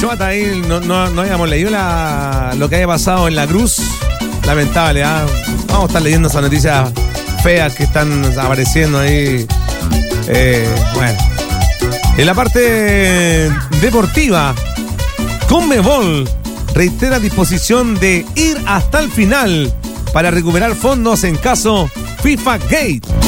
nota ahí, no habíamos leído lo que haya pasado en la Cruz. Lamentable, ¿ah? Vamos a estar leyendo esas noticias feas que están apareciendo ahí. Bueno. En la parte deportiva, Conmebol reitera disposición de ir hasta el final para recuperar fondos en caso FIFA Gate.